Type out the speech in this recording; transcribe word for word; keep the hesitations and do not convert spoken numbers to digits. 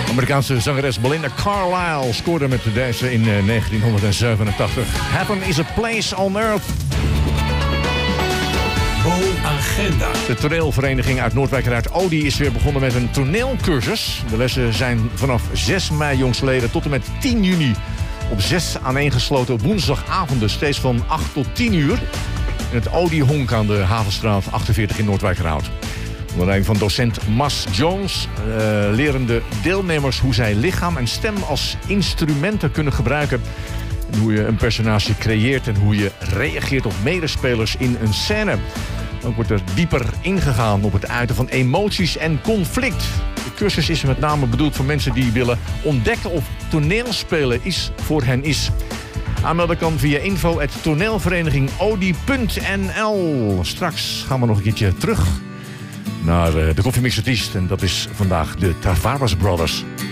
Amerikaanse zangeres Belinda Carlisle scoorde met deze in negentienhonderdzevenentachtig. Heaven is a place on earth. Bo-agenda. De toneelvereniging uit Noordwijkerhout Odi is weer begonnen met een toneelcursus. De lessen zijn vanaf zes mei jongstleden tot en met tien juni... op zes aaneengesloten woensdagavonden, steeds van acht tot tien uur... in het Odi Honk aan de Havenstraat achtenveertig in Noordwijkerhout. Onder leiding van docent Mas Jones uh, leren de deelnemers hoe zij lichaam en stem als instrumenten kunnen gebruiken. En hoe je een personage creëert en hoe je reageert op medespelers in een scène. Ook wordt er dieper ingegaan op het uiten van emoties en conflict. De cursus is met name bedoeld voor mensen die willen ontdekken of toneelspelen iets voor hen is. Aanmelden kan via info at toneelvereniging odi punt n l. Straks gaan we nog een keertje terug naar de koffiemixartiest. En dat is vandaag de Tavares Brothers.